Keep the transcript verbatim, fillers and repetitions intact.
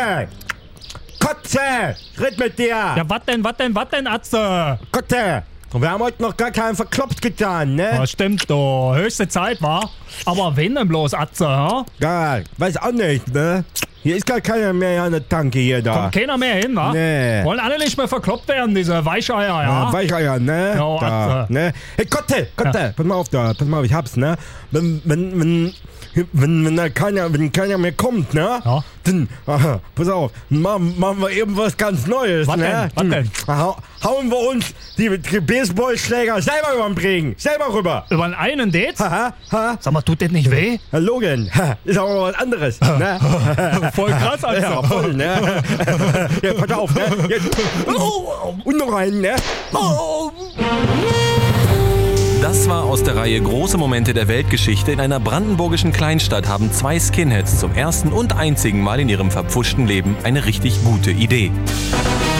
Kotze! Kotze! Red mit dir! Ja, was denn, was denn, was denn, Atze? Kotze! Und wir haben heute noch gar keinen verkloppt getan, ne? Ja, stimmt doch. Höchste Zeit, war. Aber wen denn bloß, Atze, hä? Ja, weiß auch nicht, ne? Hier ist gar keiner mehr an der Tanke hier da. Kommt keiner mehr hin, wa? Nee. Wollen alle nicht mehr verkloppt werden, diese Weicheier, ja? Ja, Weicheier, ne? Ja, da, Atze. ne? Hey, Kotte, Kotte, Ja. pass mal auf da, pass mal auf, ich hab's, ne? Wenn, wenn, wenn, wenn, wenn da keiner, wenn keiner mehr kommt, ne? Ja. Dann, aha, pass auf, machen, machen wir eben was ganz Neues, Was ne? denn? Was denn? Hau, hauen wir uns die, die Baseballschläger selber über den Bring, selber rüber. Über einen einen Date? Haha, ha, Sag mal, tut das nicht weh? Herr Logan, ha, ist aber mal was anderes, ne? Voll krass, Atze. Ja, voll, ne? Ja, pass auf, ne? Jetzt. Oh, und noch einen, ne? Oh. Das war aus der Reihe Große Momente der Weltgeschichte. In einer brandenburgischen Kleinstadt haben zwei Skinheads zum ersten und einzigen Mal in ihrem verpfuschten Leben eine richtig gute Idee.